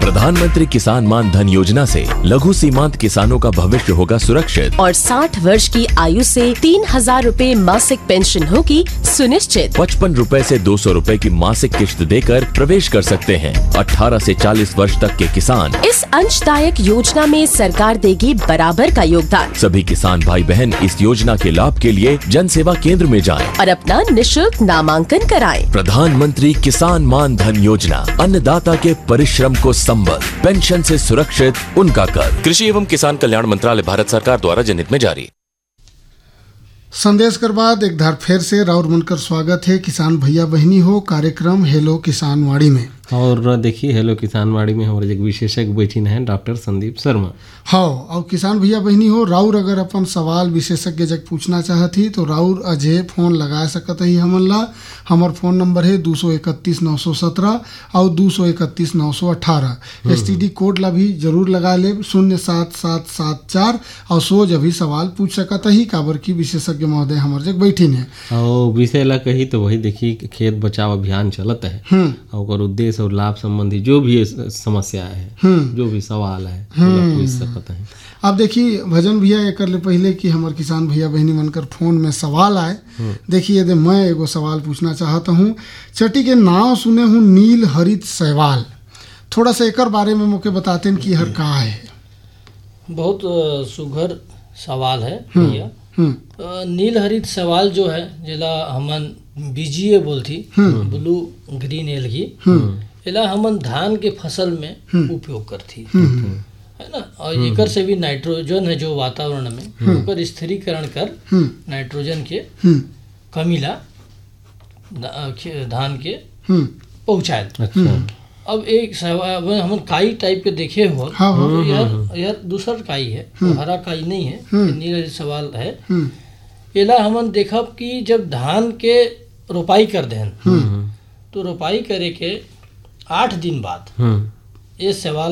प्रधानमंत्री किसान मान धन योजना से लघु सीमांत किसानों का भविष्य होगा सुरक्षित और 60 वर्ष की आयु से 3,000 रूपए मासिक पेंशन होगी सुनिश्चित। 55 रूपए से 200 रूपए की मासिक किश्त देकर प्रवेश कर सकते हैं। 18 से 40 वर्ष तक के किसान इस अंशदायक योजना में सरकार देगी बराबर का योगदान। सभी किसान भाई बहन इस योजना के लाभ के लिए जन सेवा केंद्र में जाएं। और अपना निशुल्क नामांकन कराएं। प्रधानमंत्री किसान मान धन योजना, अन्नदाता के परिश्रम को संबल, पेंशन से सुरक्षित उनका कर। कृषि एवं किसान कल्याण मंत्रालय, भारत सरकार द्वारा जनहित में जारी। संदेश कर बाद एक बार फिर से राउर मनकर स्वागत है किसान भैया बहनी हो कार्यक्रम हेलो किसान वाड़ी में। और देखिए हेलो किसान वाड़ी में हमारे एक विशेषज्ञ बैठी हैं डॉक्टर संदीप शर्मा। हाँ, और किसान भैया बहनी हो राउर अगर अपन सवाल विशेषज्ञ जग पूछना चाहती तो राउर अजय फोन लगा सकत ही हमन ला। हमार फोन नंबर है 231-917 और 231-918। STD कोड ला भी जरूर लगा ले 07774 और सोच अभी सवाल पूछ सकत ही काबर की विशेषज्ञ महोदय हमारे जग बैठी ने। और विषय ला कही तो वही देखिए खेत बचाव अभियान चलत है और उद्देश्य और लाभ संबंधी जो भी समस्या है, जो भी सवाल है पूछ सकते हैं। अब देखिए भजन भैया एक ले पहले कि हमारे किसान भैया बहनी मनकर फोन में सवाल आए। देखिए यदि मैं एगो सवाल पूछना चाहता हूँ। चटी के नाम सुने हूँ नील हरित शैवाल, थोड़ा सा एक बारे में मुझे बताते हैं कि हर कहाँ है। बहुत सुघर सवाल है भैया। नील हरित शैवाल जो है जिला हमन बीजीए बोलती ब्लू ग्रीन एलगी इला हमन धान के फसल में उपयोग करती है ना। और एकर से भी नाइट्रोजन है जो वातावरण में ओकर स्थिरीकरण कर नाइट्रोजन के कमीला धान के पहुँचाए। अब एक हम काई टाइप के देखे हो तो यह दूसर काई है, तो हरा काई नहीं है, नीला सवाल है। एला हमन देखब कि जब धान के रोपाई कर दें तो रोपाई करे के 8 दिन बाद ये सवाल